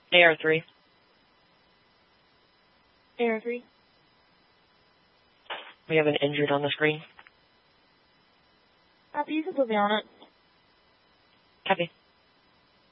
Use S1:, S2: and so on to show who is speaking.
S1: AR3.
S2: AR3.
S1: We have an injured on the screen.
S2: Copy, you can put me on it.
S1: Copy.